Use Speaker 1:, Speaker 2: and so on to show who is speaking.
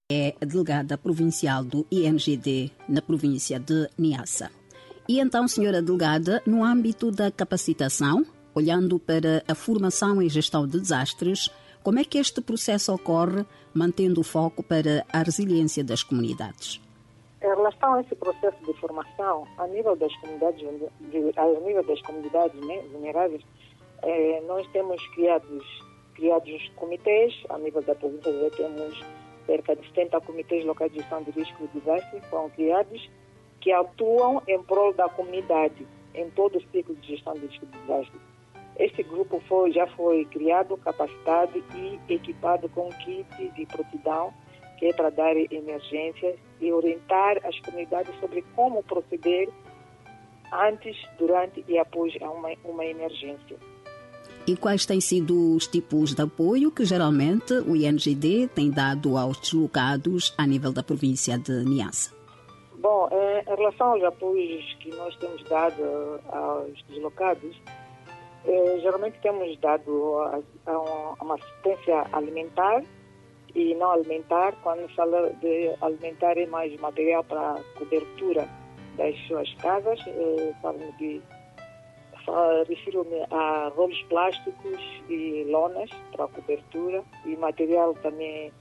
Speaker 1: é a delegada provincial do INGD na província de Niassa. E então, senhora delegada, no âmbito da capacitação, olhando para a formação em gestão de desastres, como é que este processo ocorre, mantendo o foco para a resiliência das comunidades?
Speaker 2: Em relação a esse processo de formação, a nível das comunidades, vulneráveis, nós temos criados comitês. A nível da província já temos cerca de 70 comitês locais de gestão de risco de desastre, foram criados, que atuam em prol da comunidade, em todo o ciclo de gestão de risco de desastre. Este grupo já foi criado, capacitado e equipado com um kit de prontidão, que é para dar emergências e orientar as comunidades sobre como proceder antes, durante e após uma emergência.
Speaker 1: E quais têm sido os tipos de apoio que geralmente o INGD tem dado aos deslocados a nível da província de Niassa?
Speaker 2: Bom, em relação aos apoios que nós temos dado aos deslocados, geralmente temos dado uma assistência alimentar e não alimentar. Quando fala de alimentar, é mais material para cobertura das suas casas. Refiro-me a rolos plásticos e lonas para cobertura e material também